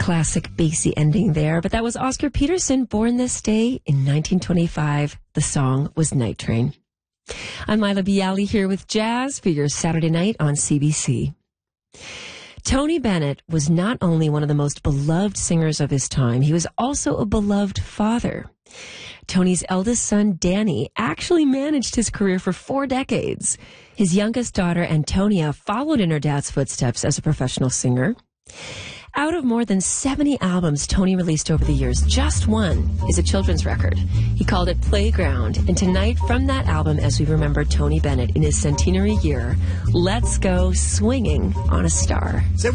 classic bassy ending there, but that was Oscar Peterson, born this day in 1925. The song was Night Train. I'm Lila Bialy here with Jazz for your Saturday night on CBC. Tony Bennett was not only one of the most beloved singers of his time, he was also a beloved father. Tony's eldest son, Danny, actually managed his career for 4 decades. His youngest daughter, Antonia, followed in her dad's footsteps as a professional singer. Out of more than 70 albums Tony released over the years, just one is a children's record. He called it Playground. And tonight, from that album, as we remember Tony Bennett in his centenary year, let's go Swinging on a Star.